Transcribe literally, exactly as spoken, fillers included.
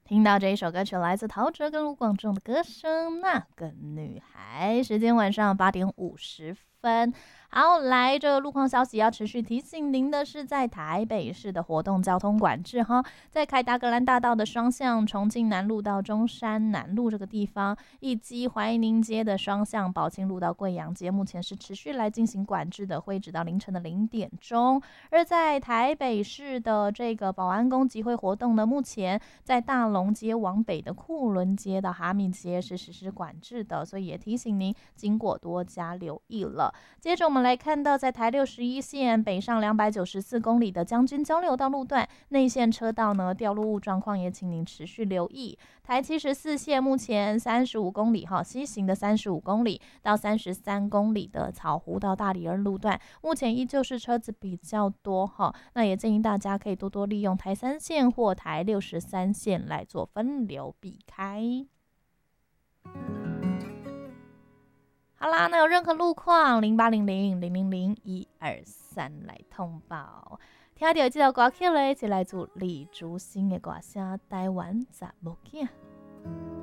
听到这一首歌曲来自陶喆跟卢广仲的歌声《那个女孩》，时间晚上八点五十分。好，来这路况消息要持续提醒您的是，在台北市的活动交通管制哈，在凯达格兰大道的双向重庆南路到中山南路这个地方，以及怀宁街的双向宝清路到贵阳街，目前是持续来进行管制的，会直到凌晨的零点钟。而在台北市的这个保安宫集会活动呢，目前在大龙街往北的库伦街到哈密街是实施管制的，所以也提醒您经过多加留意了。接着我们来看到，在台六十一线北上两百九十四公里的将军交流道路段内线车道呢，掉落物状况也请您持续留意。台七十四线目前三十五公里哈，西行的三十五公里到三十三公里的草湖到大理二路段，目前依旧是车子比较多哈，那也建议大家可以多多利用台三线或台六十三线来做分流避开。好啦，那有任何路况，零八零零零零零一二三来通报。听到这首歌曲呢，是来自李竹新的歌声《台湾查某囝》。